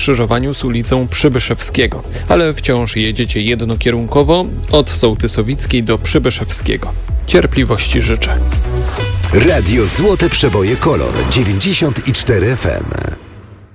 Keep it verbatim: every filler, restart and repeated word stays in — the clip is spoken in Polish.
skrzyżowaniu z ulicą Przybyszewskiego, ale wciąż jedziecie jednokierunkowo od Sołtysowickiej do Przybyszewskiego. Cierpliwości życzę. Radio Złote Przeboje Kolor dziewięćdziesiąt cztery F M.